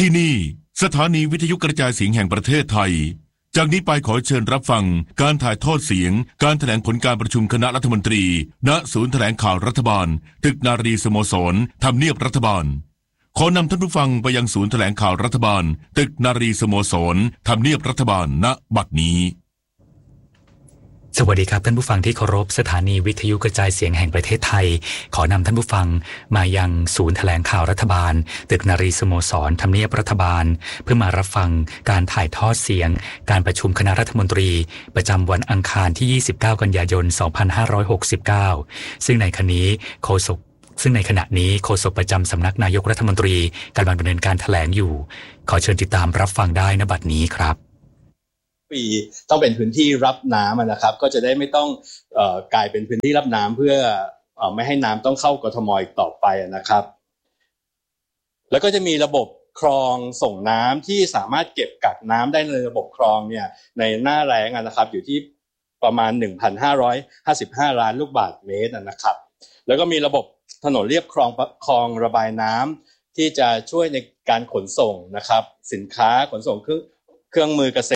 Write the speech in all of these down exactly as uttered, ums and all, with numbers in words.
ที่นี่สถานีวิทยุกระจายเสียงแห่งประเทศไทยจากนี้ไปขอเชิญรับฟังการถ่ายทอดเสียงการแถลงผลการประชุมคณะรัฐมนตรีณศูนย์แถลงข่าวรัฐบาลตึกนารีสโมสรทำเนียบรัฐบาลขอนำท่านผู้ฟังไปยังศูนย์แถลงข่าวรัฐบาลตึกนารีสโมสรทำเนียบรัฐบาลณบัดนี้สวัสดีครับท่านผู้ฟังที่เคารพสถานีวิทยุกระจายเสียงแห่งประเทศไทยขอนำท่านผู้ฟังมายังศูนย์แถลงข่าวรัฐบาลตึกนารีสโมสรทำเนียบรัฐบาลเพื่อมารับฟังการถ่ายทอดเสียงการประชุมคณะรัฐมนตรีประจำวันอังคารที่ยี่สิบเก้ากันยายนสองพันห้าร้อยหกสิบเก้าซึ่งในครั้งนี้โฆษกซึ่งในขณะนี้โฆษกประจำสำนักนายกรัฐมนตรีกำลังดำเนินการแถลงอยู่ขอเชิญติดตามรับฟังได้ณบัดนี้ครับปีต้องเป็นพื้นที่รับน้ำนะครับก็จะได้ไม่ต้องเอ่อกลายเป็นพื้นที่รับน้ำเพื่อเอ่อไม่ให้น้ำต้องเข้ากทมอีกต่อไปนะครับแล้วก็จะมีระบบคลองส่งน้ำที่สามารถเก็บกักน้ำได้ในระบบคลองเนี่ยในหน้าแล้งนะครับอยู่ที่ประมาณ หนึ่งพันห้าร้อยห้าสิบห้า ล้านลูกบาศก์เมตรนะครับแล้วก็มีระบบถนนเลียบคลองคลองระบายน้ำที่จะช่วยในการขนส่งนะครับสินค้าขนส่งเครื่องเครื่องมือเกษตร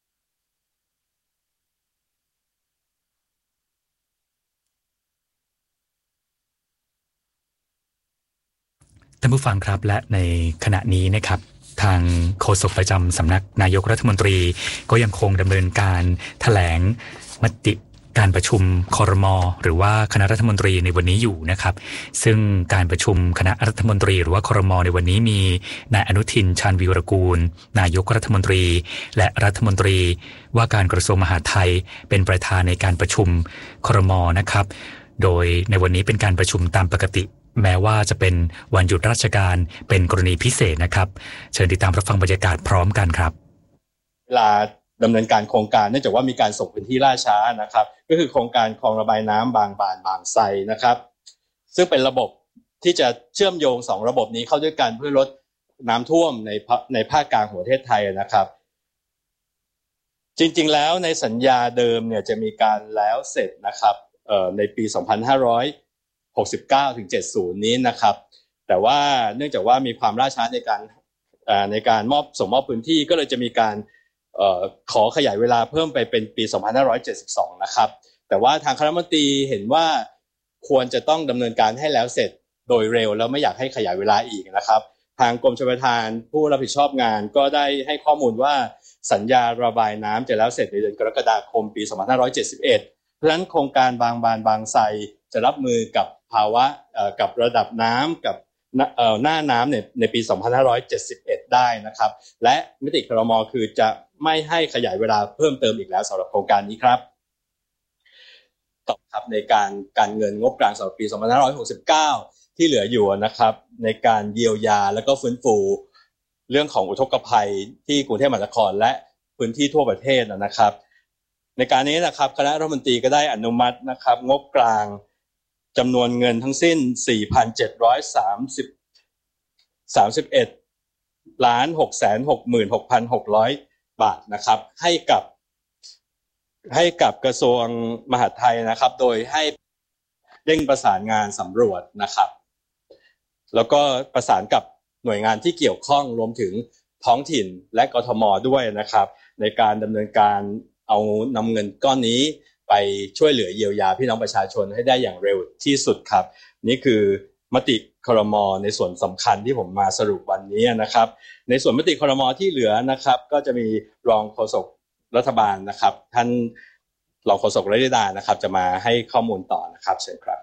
ท่านผู้ฟังครับและในขณะนี้นะครับทางโฆษกประจำสำนักนายกรัฐมนตรีก็ยังคงดำเนินการแถลงมติการประชุมครม.หรือว่าคณะรัฐมนตรีในวันนี้อยู่นะครับซึ่งการประชุมคณะรัฐมนตรีหรือว่าครม.ในวันนี้มีนายอนุทินชาญวีรกูลนายกรัฐมนตรีและรัฐมนตรีว่าการกระทรวงมหาดไทยเป็นประธานในการประชุมครม.นะครับโดยในวันนี้เป็นการประชุมตามปกติแม้ว่าจะเป็นวันหยุดราชการเป็นกรณีพิเศษนะครับเชิญติดตามรับฟังบรรยากาศพร้อมกันครับเวลาดำเนินการโครงการเนื่องจากว่ามีการส่งพื้นที่ล่าช้านะครับก็คือโครงการคลองระบายน้ำบางบานบางไทรนะครับซึ่งเป็นระบบที่จะเชื่อมโยงสองระบบนี้เข้าด้วยกันเพื่อลดน้ำท่วมในในภาคกลางของประเทศไทยนะครับจริงๆแล้วในสัญญาเดิมเนี่ยจะมีการแล้วเสร็จนะครับเอ่อในปีสองพันห้าร้อยหกสิบเก้าถึงเจ็ดสิบนี้นะครับแต่ว่าเนื่องจากว่ามีความล่าช้าในการในการมอบส่งมอบพื้นที่ก็เลยจะมีการเอ่อขอขยายเวลาเพิ่มไปเป็นปีสองพันห้าร้อยเจ็ดสิบสองนะครับแต่ว่าทางคณะรัฐมนตรีเห็นว่าควรจะต้องดำเนินการให้แล้วเสร็จโดยเร็วแล้วไม่อยากให้ขยายเวลาอีกนะครับทางกรมชลประทานผู้รับผิดชอบงานก็ได้ให้ข้อมูลว่าสัญญาระบายน้ำจะแล้วเสร็จในเดือนกรกฎาคมปีสองพันห้าร้อยเจ็ดสิบเอ็ดเพราะฉะนั้นโครงการบางบานบางไทรจะรับมือกับภาวะกับระดับน้ำกับหน้าน้ำในในปีสองพันห้าร้อยเจ็ดสิบเอ็ดได้นะครับและมติครม.คือจะไม่ให้ขยายเวลาเพิ่มเติมอีกแล้วสำหรับโครงการนี้ครับต่อครับในการการเงินงบกลางสำหรับปีสองพันห้าร้อยหกสิบเก้าที่เหลืออยู่นะครับในการเยียวยาและก็ฟื้นฟูเรื่องของอุทกภัยที่กรุงเทพมหานครและพื้นที่ทั่วประเทศนะครับในการนี้นะครับคณะรัฐมนตรีก็ได้อนุมัตินะครับงบกลางจำนวนเงินทั้งสิ้น สี่พันเจ็ดร้อยสามสิบ สามสิบเอ็ดล้าน หกแสนหกหมื่นหกพันหกร้อย บาทนะครับให้กับให้กับกระทรวงมหาดไทยนะครับโดยให้เร่งประสานงานสำรวจนะครับแล้วก็ประสานกับหน่วยงานที่เกี่ยวข้องรวมถึงท้องถิ่นและกทม.ด้วยนะครับในการดำเนินการเอานำเงินก้อนนี้ไปช่วยเหลือเยียวยาพี่น้องประชาชนให้ได้อย่างเร็วที่สุดครับนี่คือมติครม.ในส่วนสำคัญที่ผมมาสรุปวันนี้นะครับในส่วนมติครม.ที่เหลือนะครับก็จะมีรองโฆษกรัฐบาลนะครับท่านรองโฆษกรัฐดานะครับจะมาให้ข้อมูลต่อนะครับเชิญครับ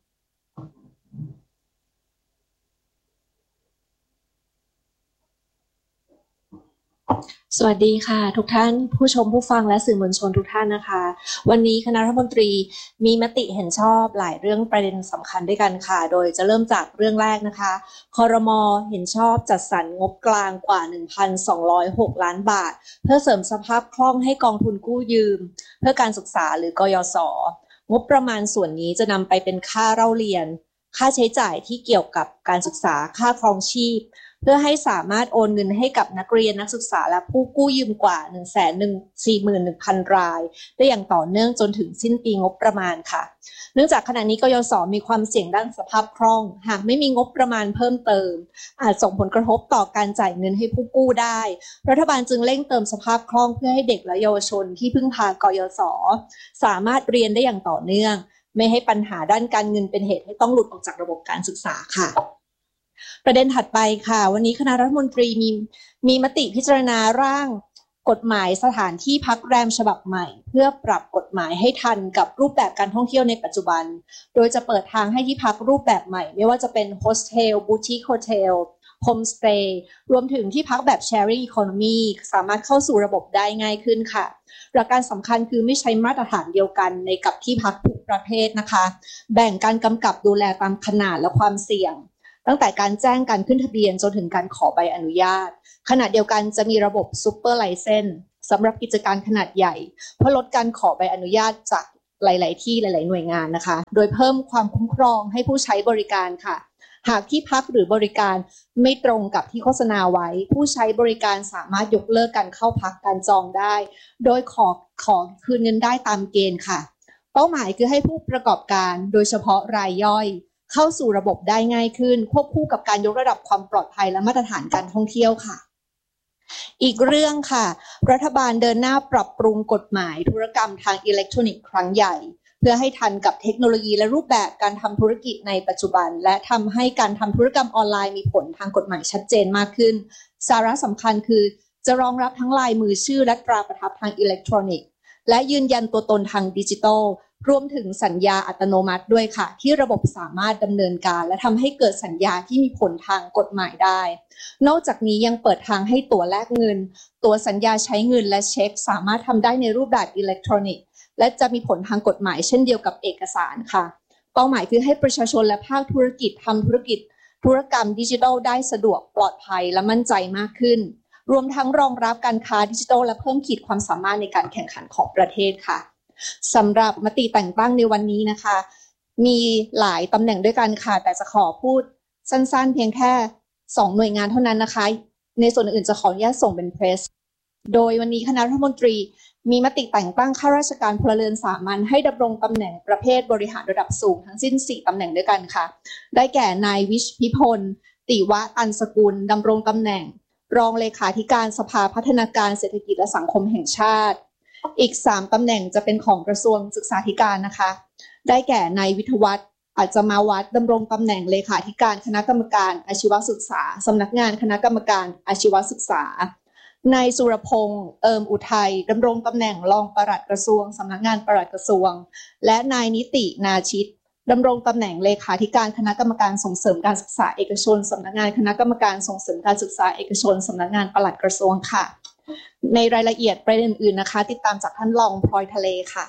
สวัสดีค่ะทุกท่านผู้ชมผู้ฟังและสื่อมวลชนทุกท่านนะคะวันนี้คณะรัฐมนตรีมีมติเห็นชอบหลายเรื่องประเด็นสำคัญด้วยกันค่ะโดยจะเริ่มจากเรื่องแรกนะคะครม.เห็นชอบจัดสรรงบกลางกว่า หนึ่งพันสองร้อยหก ล้านบาทเพื่อเสริมสภาพคล่องให้กองทุนกู้ยืมเพื่อการศึกษาหรือกยศ.งบประมาณส่วนนี้จะนำไปเป็นค่าเล่าเรียนค่าใช้จ่ายที่เกี่ยวกับการศึกษาค่าครองชีพเพื่อให้สามารถโอนเงินให้กับนักเรียนนักศึกษาและผู้กู้ยืมกว่า หนึ่งแสนสี่หมื่นหนึ่งพัน รายได้อย่างต่อเนื่องจนถึงสิ้นปีงบประมาณค่ะเนื่องจากขณะนี้กยศมีความเสี่ยงด้านสภาพคล่องหากไม่มีงบประมาณเพิ่มเติมอาจส่งผลกระทบต่อการจ่ายเงินให้ผู้กู้ได้รัฐบาลจึงเร่งเติมสภาพคล่องเพื่อให้เด็กและเยาวชนที่พึ่งพากยศสามารถเรียนได้อย่างต่อเนื่องไม่ให้ปัญหาด้านการเงินเป็นเหตุให้ต้องหลุดออกจากระบบการศึกษาค่ะประเด็นถัดไปค่ะวันนี้คณะรัฐมนตรีมีมีมติพิจารณาร่างกฎหมายสถานที่พักแรมฉบับใหม่เพื่อปรับกฎหมายให้ทันกับรูปแบบการท่องเที่ยวในปัจจุบันโดยจะเปิดทางให้ที่พักรูปแบบใหม่ไม่ว่าจะเป็นโฮสเทลบูติคโฮเทลโฮมสเตย์รวมถึงที่พักแบบ Sharing Economy สามารถเข้าสู่ระบบได้ง่ายขึ้นค่ะหลักการสำคัญคือไม่ใช้มาตรฐานเดียวกันในกับที่พักทุกประเภทนะคะแบ่งการกำกับดูแลตามขนาดและความเสี่ยงตั้งแต่การแจ้งการขึ้นทะเบียนจนถึงการขอใบอนุญาตขณะเดียวกันจะมีระบบซุปเปอร์ไลเซนส์สำหรับกิจการขนาดใหญ่เพื่อลดการขอใบอนุญาตจากหลายๆที่หลายๆหน่วยงานนะคะโดยเพิ่มความคุ้มครองให้ผู้ใช้บริการค่ะหากที่พักหรือบริการไม่ตรงกับที่โฆษณาไว้ผู้ใช้บริการสามารถยกเลิกการเข้าพักการจองได้โดยขอขอคืนเงินได้ตามเกณฑ์ค่ะเป้าหมายคือให้ผู้ประกอบการโดยเฉพาะรายย่อยเข้าสู่ระบบได้ง่ายขึ้นควบคู่กับการยกระดับความปลอดภัยและมาตรฐานการท่องเที่ยวค่ะอีกเรื่องค่ะรัฐบาลเดินหน้าปรับปรุงกฎหมายธุรกรรมทางอิเล็กทรอนิกส์ครั้งใหญ่เพื่อให้ทันกับเทคโนโลยีและรูปแบบการทำธุรกิจในปัจจุบันและทำให้การทำธุรกรรมออนไลน์มีผลทางกฎหมายชัดเจนมากขึ้นสาระสำคัญคือจะรองรับทั้งลายมือชื่อและตราประทับทางอิเล็กทรอนิกส์และยืนยันตัวตนทางดิจิทัลรวมถึงสัญญาอัตโนมัติด้วยค่ะที่ระบบสามารถดำเนินการและทำให้เกิดสัญญาที่มีผลทางกฎหมายได้นอกจากนี้ยังเปิดทางให้ตั๋วแลกเงินตั๋วสัญญาใช้เงินและเช็คสามารถทำได้ในรูปแบบอิเล็กทรอนิกส์และจะมีผลทางกฎหมายเช่นเดียวกับเอกสารค่ะเป้าหมายคือให้ประชาชนและภาคธุรกิจทำธุรกิจธุรกรรมดิจิทัลได้สะดวกปลอดภัยและมั่นใจมากขึ้นรวมทั้งรองรับการค้าดิจิทัลและเพิ่มขีดความสามารถในการแข่งขันของประเทศค่ะสำหรับมติแต่งตั้งในวันนี้นะคะมีหลายตำแหน่งด้วยกันค่ะแต่จะขอพูดสั้นๆเพียงแค่สองหน่วยงานเท่านั้นนะคะในส่วนอื่นจะขออนุญาตส่งเป็นเพรสโดยวันนี้คณะรัฐมนตรีมีมติแต่งตั้งข้าราชการพลเรือนสามัญให้ดำรงตำแหน่งประเภทบริหารระดับสูงทั้งสิ้นสี่ตำแหน่งด้วยกันค่ะได้แก่นายวิชพิพลติวะอันสกุลดำรงตำแหน่งรองเลขาธิการสภาพัฒนาการเศรษฐกิจและสังคมแห่งชาติอีกสามตำแหน่งจะเป็นของกระทรวงศึกษาธิการนะคะได้แก่นายวิทยวัฒน์อาจจะมาวัดดำรงตำแหน่งเลขาธิการคณะกรรมการอาชีวศึกษาสำนักงานคณะกรรมการอาชีวศึกษานายสุรพงษ์เอิมอุทัยดำรงตำแหน่งรองปลัดกระทรวงสำนักงานปลัดกระทรวงและนายนิตินาชิตดำรงตำแหน่งเลขาธิการคณะกรรมการส่งเสริมการศึกษาเอกชนสำนักงานคณะกรรมการส่งเสริมการศึกษาเอกชนสำนักงานปลัดกระทรวงค่ะในรายละเอียดประเด็นอื่นๆนะคะติดตามจากท่านรองพลอยทะเลค่ะ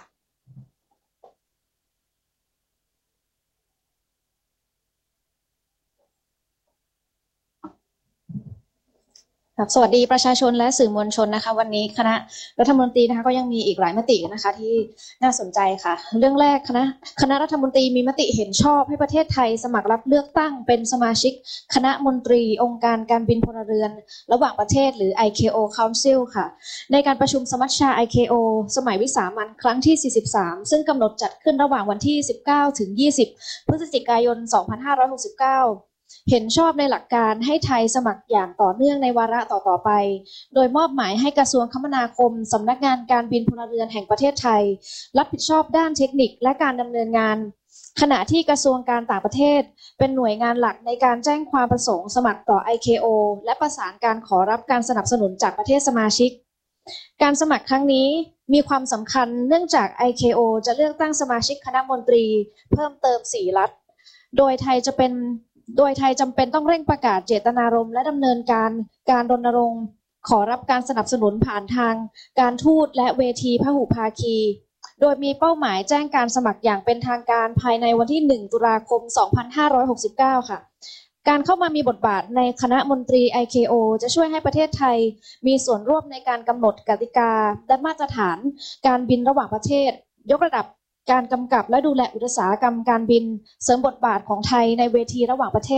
ครับสวัสดีประชาชนและสื่อมวลชนนะคะวันนี้คณะรัฐมนตรีนะคะก็ยังมีอีกหลายมตินะคะที่น่าสนใจค่ะเรื่องแรกคณะคณะรัฐมนตรีมีมติเห็นชอบให้ประเทศไทยสมัครรับเลือกตั้งเป็นสมาชิกคณะมนตรีองค์การการบินพลเรือนระหว่างประเทศหรือ ไอ เค โอ Council ค่ะในการประชุมสมัชชา ไอ เค โอ สมัยวิสามัญครั้งที่สี่สิบสามซึ่งกำหนดจัดขึ้นระหว่างวันที่สิบเก้าถึงยี่สิบพฤศจิกายนสองพันห้าร้อยหกสิบเก้าเห็นชอบในหลักการให้ไทยสมัครอย่างต่อเนื่องในวาระต่อๆไปโดยมอบหมายให้กระทรวงคมนาคมสำนักงานการบินพลเรือนแห่งประเทศไทยรับผิดชอบด้านเทคนิคและการดำเนินงานขณะที่กระทรวงการต่างประเทศเป็นหน่วยงานหลักในการแจ้งความประสงค์สมัครต่อ ไอ เค โอ และประสานการขอรับการสนับสนุนจากประเทศสมาชิกการสมัครครั้งนี้มีความสำคัญเนื่องจาก ไอ เค โอ จะเลือกตั้งสมาชิกคณะมนตรีเพิ่มเติมสี่รัฐโดยไทยจะเป็นโดยไทยจำเป็นต้องเร่งประกาศเจตนารมณ์และดำเนินการการรณรงค์ขอรับการสนับสนุนผ่านทางการทูตและเวทีพหุภาคีโดยมีเป้าหมายแจ้งการสมัครอย่างเป็นทางการภายในวันที่หนึ่งตุลาคมสองพันห้าร้อยหกสิบเก้าค่ะการเข้ามามีบทบาทในคณะมนตรี ไอ เค โอ จะช่วยให้ประเทศไทยมีส่วนร่วมในการกำหนดกติกาและมาตรฐานการบินระหว่างประเทศยกระดับการกำกับและดูแลอุตสาหกรรมการบินเสริมบทบาทของไทยในเวทีระหว่างประเทศ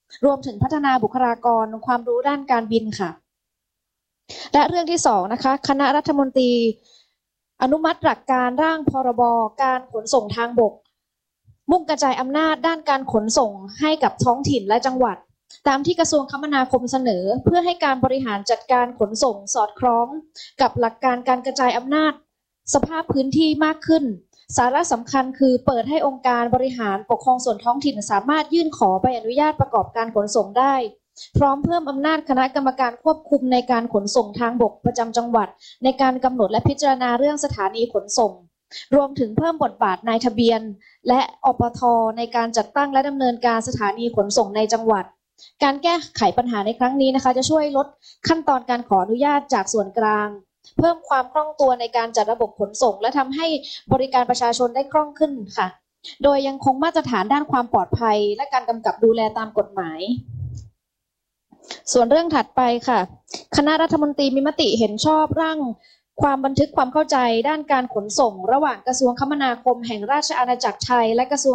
รวมถึงพัฒนาบุคลากรความรู้ด้านการบินค่ะและเรื่องที่สองนะคะคณะรัฐมนตรีอนุมัติหลักการร่างพรบการขนส่งทางบกมุ่งกระจายอำนาจด้านการขนส่งให้กับท้องถิ่นและจังหวัดตามที่กระทรวงคมนาคมเสนอเพื่อให้การบริหารจัดการขนส่งสอดคล้องกับหลักการการกระจายอำนาจสภาพพื้นที่มากขึ้นสาระสำคัญคือเปิดให้องค์การบริหารปกครองส่วนท้องถิ่นสามารถยื่นขอใบอนุญาตประกอบการขนส่งได้พร้อมเพิ่มอำนาจคณะกรรมการควบคุมในการขนส่งทางบกประจำจังหวัดในการกำหนดและพิจารณาเรื่องสถานีขนส่งรวมถึงเพิ่มบทบาทนายทะเบียนและอปท.ในการจัดตั้งและดำเนินการสถานีขนส่งในจังหวัดการแก้ไขปัญหาในครั้งนี้นะคะจะช่วยลดขั้นตอนการขออนุญาตจากส่วนกลางเพิ่มความคล่องตัวในการจัดระบบขนส่งและทำให้บริการประชาชนได้คล่องขึ้นค่ะโดยยังคงมาตรฐานด้านความปลอดภัยและการกำกับดูแลตามกฎหมายส่วนเรื่องถัดไปค่ะคณะรัฐมนตรีมีมติเห็นชอบร่างความบันทึกความเข้าใจด้านการขนส่งระหว่างกระทรวงคมนาคมแห่งราชอาณาจักรไทยและกระทรวง